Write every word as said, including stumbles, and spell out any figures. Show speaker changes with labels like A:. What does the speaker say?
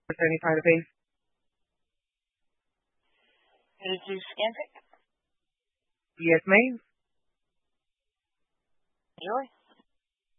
A: seventy-five to pay.
B: Did you scan pick?
A: Yes, ma'am.
B: Enjoy.